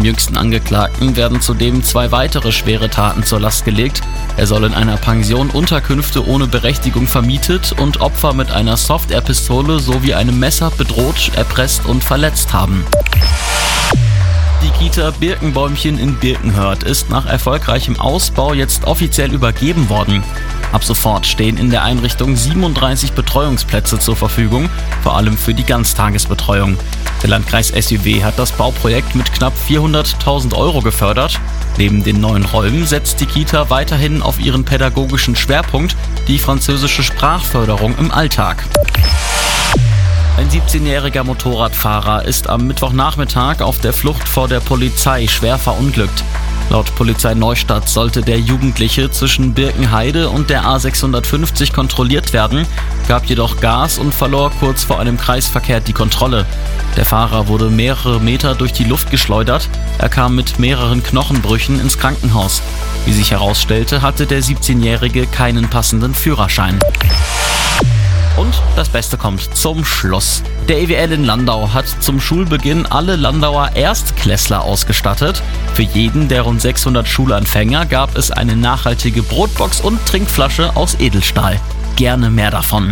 jüngsten Angeklagten werden zudem 2 weitere schwere Taten zur Last gelegt. Er soll in einer Pension Unterkünfte ohne Berechtigung vermietet und Opfer mit einer Soft-Air-Pistole sowie einem Messer bedroht, erpresst und verletzt haben. Die Kita Birkenbäumchen in Birkenhörth ist nach erfolgreichem Ausbau jetzt offiziell übergeben worden. Ab sofort stehen in der Einrichtung 37 Betreuungsplätze zur Verfügung, vor allem für die Ganztagesbetreuung. Der Landkreis SÜW hat das Bauprojekt mit knapp 400.000 € gefördert. Neben den neuen Räumen setzt die Kita weiterhin auf ihren pädagogischen Schwerpunkt, die französische Sprachförderung im Alltag. Ein 17-jähriger Motorradfahrer ist am Mittwochnachmittag auf der Flucht vor der Polizei schwer verunglückt. Laut Polizei Neustadt sollte der Jugendliche zwischen Birkenheide und der A650 kontrolliert werden, gab jedoch Gas und verlor kurz vor einem Kreisverkehr die Kontrolle. Der Fahrer wurde mehrere Meter durch die Luft geschleudert. Er kam mit mehreren Knochenbrüchen ins Krankenhaus. Wie sich herausstellte, hatte der 17-Jährige keinen passenden Führerschein. Und das Beste kommt zum Schluss. Der EWL in Landau hat zum Schulbeginn alle Landauer Erstklässler ausgestattet. Für jeden der rund 600 Schulanfänger gab es eine nachhaltige Brotbox und Trinkflasche aus Edelstahl. Gerne mehr davon.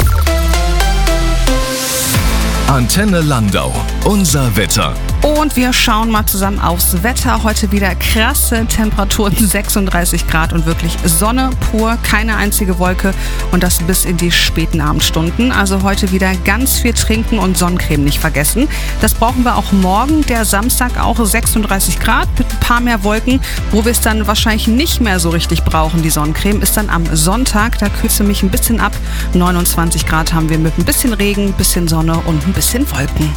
Antenne Landau. Unser Wetter. Und wir schauen mal zusammen aufs Wetter. Heute wieder krasse Temperaturen, 36 Grad und wirklich Sonne pur, keine einzige Wolke und das bis in die späten Abendstunden. Also heute wieder ganz viel trinken und Sonnencreme nicht vergessen. Das brauchen wir auch morgen, der Samstag auch 36 Grad mit ein paar mehr Wolken. Wo wir es dann wahrscheinlich nicht mehr so richtig brauchen, die Sonnencreme, ist dann am Sonntag. Da kühlt es mich ein bisschen ab. 29 Grad haben wir mit ein bisschen Regen, ein bisschen Sonne und ein bisschen Wolken.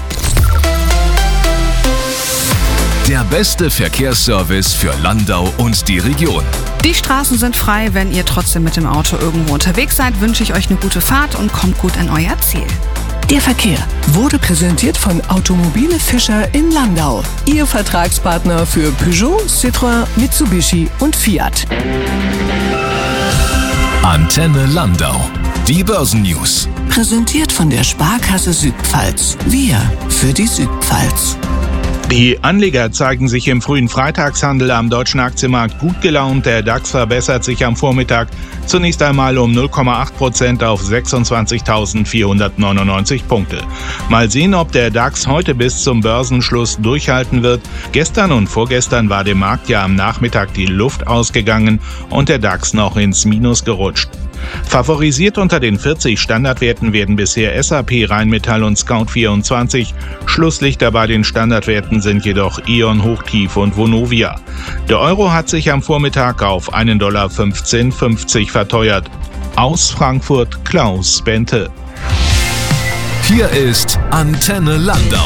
Der beste Verkehrsservice für Landau und die Region. Die Straßen sind frei. Wenn ihr trotzdem mit dem Auto irgendwo unterwegs seid, wünsche ich euch eine gute Fahrt und kommt gut an euer Ziel. Der Verkehr wurde präsentiert von Automobile Fischer in Landau. Ihr Vertragspartner für Peugeot, Citroën, Mitsubishi und Fiat. Antenne Landau. Die Börsennews. Präsentiert von der Sparkasse Südpfalz. Wir für die Südpfalz. Die Anleger zeigen sich im frühen Freitagshandel am deutschen Aktienmarkt gut gelaunt. Der DAX verbessert sich am Vormittag zunächst einmal um 0,8% auf 26.499 Punkte. Mal sehen, ob der DAX heute bis zum Börsenschluss durchhalten wird. Gestern und vorgestern war dem Markt ja am Nachmittag die Luft ausgegangen und der DAX noch ins Minus gerutscht. Favorisiert unter den 40 Standardwerten werden bisher SAP, Rheinmetall und Scout24. Schlusslichter bei den Standardwerten sind jedoch E.ON, Hochtief und Vonovia. Der Euro hat sich am Vormittag auf $1,1550 verteuert. Aus Frankfurt Klaus Bente. Hier ist Antenne Landau.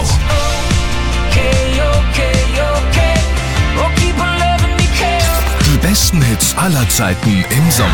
Die besten Hits aller Zeiten im Sommer.